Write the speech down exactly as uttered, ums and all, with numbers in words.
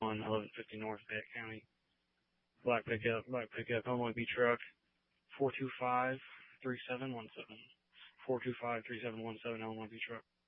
one, eleven fifty North Fayette County. Black pickup, black pickup, Illinois B truck, four two five, three seven one seven. four two five, three seven one seven, Illinois B truck.